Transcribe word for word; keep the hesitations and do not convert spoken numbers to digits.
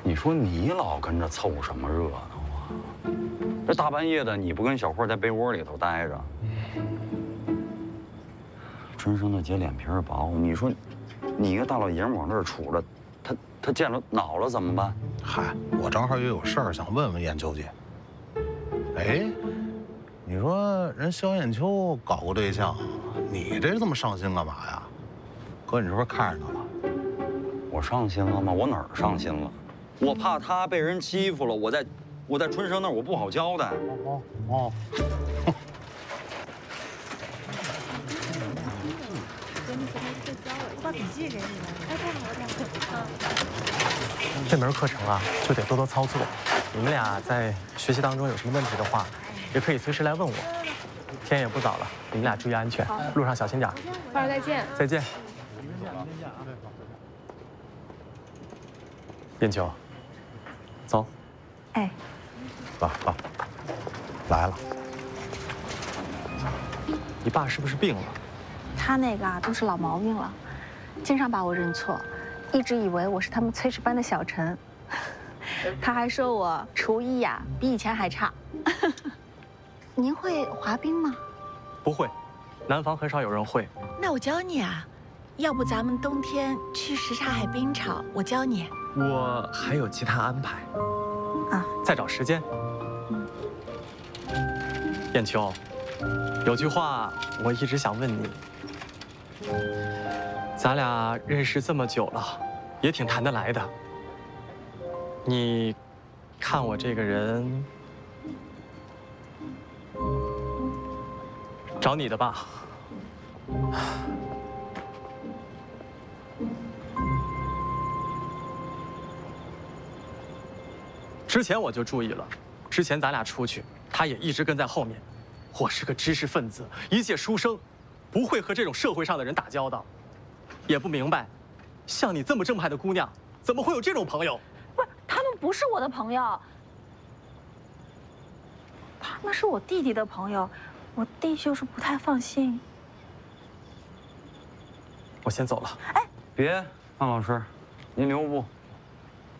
你说你老跟着凑什么热闹啊？这大半夜的，你不跟小慧在被窝里头待着？春生的姐脸皮薄，你说，你一个大老爷们往这儿杵着，他他见了恼了怎么办？ 嗨，我正好也有事儿想问问燕秋姐。哎，你说人萧燕秋搞过对象，你这这么上心干嘛呀？哥，你是不是看上他了？ 我上心了吗？我哪儿上心了？我怕他被人欺负了，我在，我在春生那儿我不好交代。 哦哦。 我把笔记给你了。哎，太好了，太好了。 这门课程啊，就得多多操作。你们俩在学习当中有什么问题的话，也可以随时来问我。天也不早了，你们俩注意安全，路上小心点。 花儿再见。 再见。燕秋，走。 哎， 爸爸，来了。 你爸是不是病了？ 他那个啊都是老毛病了，经常把我认错，一直以为我是他们炊事班的小陈。他还说我厨艺呀比以前还差。您会滑冰吗？ 不会，南方很少有人会。 那我教你啊，要不咱们冬天去什刹海冰场，我教你。 我还有其他安排。 啊， 再找时间。燕秋，有句话我一直想问你。咱俩认识这么久了，也挺谈得来的。你看我这个人，找你的吧。之前我就注意了，之前咱俩出去，他也一直跟在后面。我是个知识分子，一介书生，不会和这种社会上的人打交道，也不明白，像你这么正派的姑娘，怎么会有这种朋友？ 不是，他们不是我的朋友，他们是我弟弟的朋友，我弟就是不太放心。 我先走了。 哎， 别，范老师，您留步。